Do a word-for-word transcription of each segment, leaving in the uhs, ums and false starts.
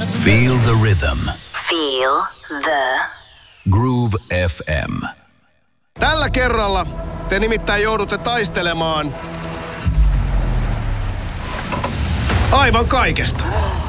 Feel the rhythm. Feel the Groove F M. Tällä kerralla te nimittäin joudutte taistelemaan aivan kaikesta.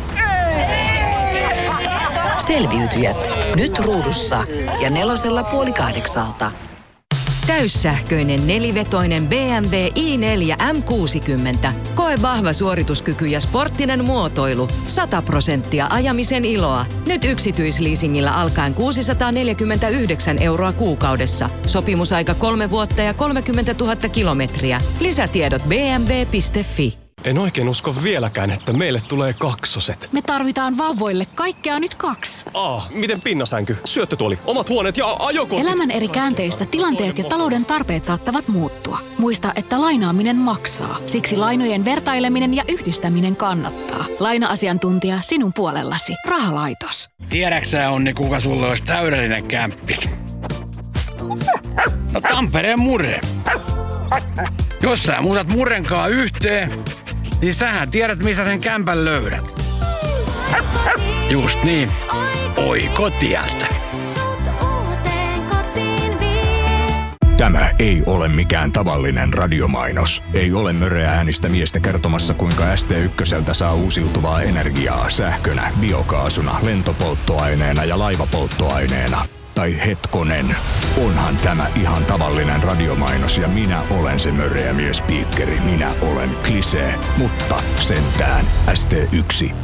Selviytyjät. Nyt ruudussa ja nelosella puoli kahdeksalta. Täyssähköinen nelivetoinen B M W i neljä M kuusikymmentä. Koe vahva suorituskyky ja sporttinen muotoilu. sata prosenttia ajamisen iloa. Nyt yksityisleasingillä alkaen kuusisataaneljäkymmentäyhdeksän euroa kuukaudessa. Sopimusaika kolme vuotta ja kolmekymmentätuhatta kilometriä. Lisätiedot b m w piste f i. En oikein usko vieläkään, että meille tulee kaksoset. Me tarvitaan vauvoille kaikkea nyt kaksi. Aa, miten pinnasänky, syöttötuoli, omat huoneet ja ajokortit? Elämän eri käänteissä tilanteet ja talouden tarpeet saattavat muuttua. Muista, että lainaaminen maksaa. Siksi lainojen vertaileminen ja yhdistäminen kannattaa. Laina-asiantuntija sinun puolellasi. Rahalaitos. Tiedäksä, Onni, kuka sulle olisi täydellinen kämppi? No Tampereen Murre. Jos sä muutat Murrenkaa yhteen, niin sähän tiedät, missä sen kämpän löydät. Just niin. Oikotieltä. Tämä ei ole mikään tavallinen radiomainos. Ei ole möreä äänistä miestä kertomassa, kuinka S T ykköseltä saa uusiutuvaa energiaa sähkönä, biokaasuna, lentopolttoaineena ja laivapolttoaineena. Tai hetkonen, onhan tämä ihan tavallinen radiomainos ja minä olen se möreä miespiikkeri. Minä olen Klisee, mutta sentään S T yksi